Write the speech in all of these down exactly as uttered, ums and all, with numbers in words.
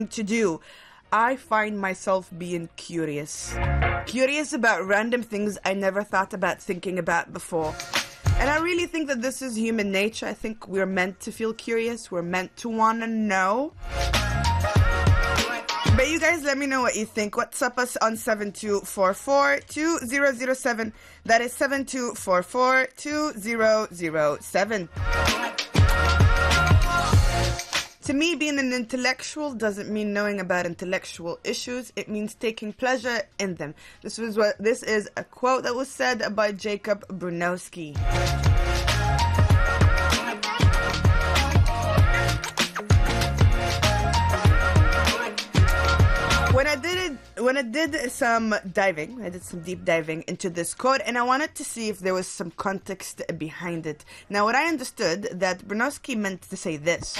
to do, I find myself being curious. Curious about random things I never thought about thinking about before. And I really think that this is human nature. I think we're meant to feel curious. We're meant to want to know. But you guys, let me know what you think. WhatsApp us on seven two four four, two zero zero seven. That is seven two four four, two zero zero seven. To me, being an intellectual doesn't mean knowing about intellectual issues. It means taking pleasure in them. This was what this is a quote that was said by Jacob Bronowski. When I did it, when I did some diving, I did some deep diving into this quote, and I wanted to see if there was some context behind it. Now, what I understood that Bronowski meant to say this.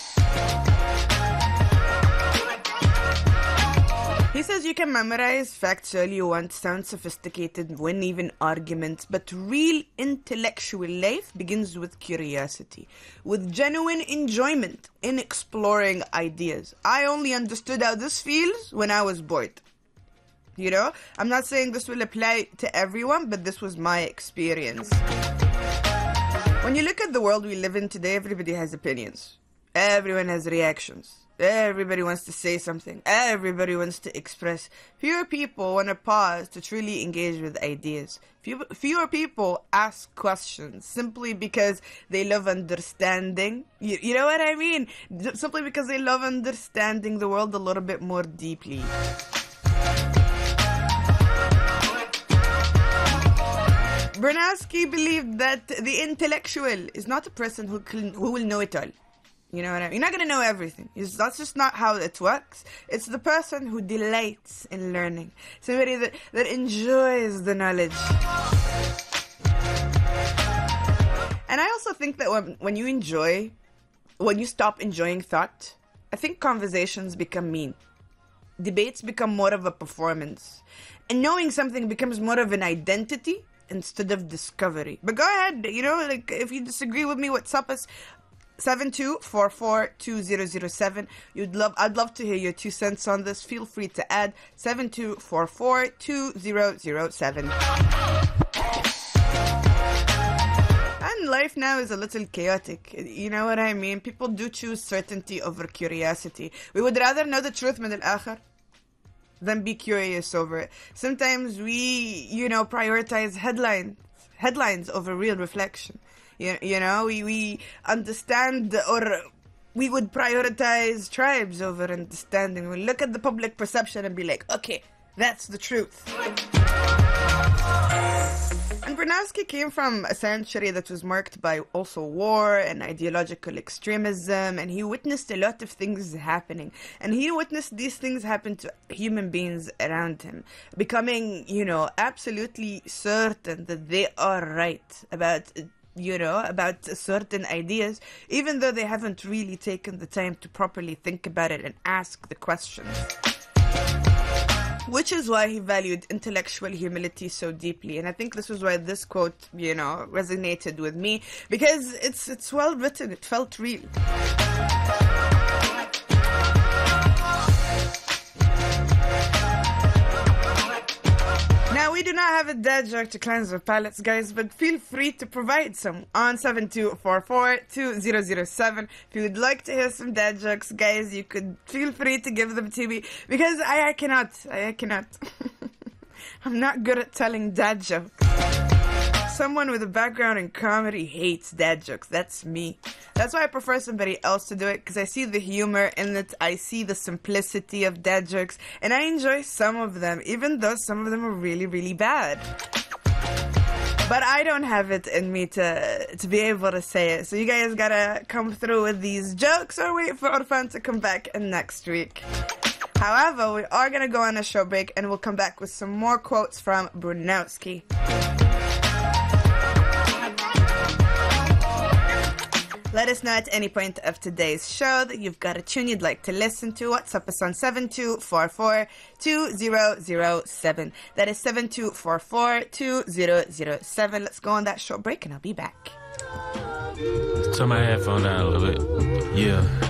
He says you can memorize facts all you want, sound sophisticated, win even arguments, but real intellectual life begins with curiosity, with genuine enjoyment in exploring ideas. I only understood how this feels when I was bored. You know, I'm not saying this will apply to everyone, but this was my experience. When you look at the world we live in today, everybody has opinions. Everyone has reactions. Everybody wants to say something. Everybody wants to express. Fewer people want to pause to truly engage with ideas. Few, fewer people ask questions simply because they love understanding. You, you know what I mean? Simply because they love understanding the world a little bit more deeply. Bronowski believed that the intellectual is not a person who can, who will know it all. You know what I mean? You're not going to know everything. It's, that's just not how it works. It's the person who delights in learning. Somebody that, that enjoys the knowledge. And I also think that when, when you enjoy, when you stop enjoying thought, I think conversations become mean. Debates become more of a performance. And knowing something becomes more of an identity instead of discovery. But go ahead, you know, like if you disagree with me, what's up is seven two four four, two zero zero seven. You'd love I'd love to hear your two cents on this. Feel free to add seven two four four, two zero zero seven. And life now is a little chaotic. You know what I mean? People do choose certainty over curiosity. We would rather know the truth min al-akhir than be curious over it. Sometimes we, you know, prioritize headlines headlines over real reflection. You, you know, we, we understand, or we would prioritize tribes over understanding. We look at the public perception and be like, okay, that's the truth. And Bronowski came from a century that was marked by also war and ideological extremism, and he witnessed a lot of things happening. And he witnessed these things happen to human beings around him, becoming, you know, absolutely certain that they are right about you know, about certain ideas, even though they haven't really taken the time to properly think about it and ask the questions. Which is why he valued intellectual humility so deeply. And I think this is why this quote, you know, resonated with me, because it's it's well written, it felt real. Now, we do not have a dad joke to cleanse our palates, guys, but feel free to provide some on seven two four four, two zero zero seven. If you would like to hear some dad jokes, guys, you could feel free to give them to me, because I, I cannot, I, I cannot. I'm not good at telling dad jokes. Someone with a background in comedy hates dad jokes. That's me. That's why I prefer somebody else to do it, because I see the humor in it. I see the simplicity of dad jokes, and I enjoy some of them, even though some of them are really, really bad. But I don't have it in me to to be able to say it. So you guys gotta come through with these jokes, or wait for Orfan to come back next week. However, we are gonna go on a short break, and we'll come back with some more quotes from Bronowski. Let us know at any point of today's show that you've got a tune you'd like to listen to. WhatsApp us on seven two four four, two zero zero seven. That is seven two four four, two zero zero seven. Let's go on that short break and I'll be back. Let's turn my headphone down a little bit. Yeah.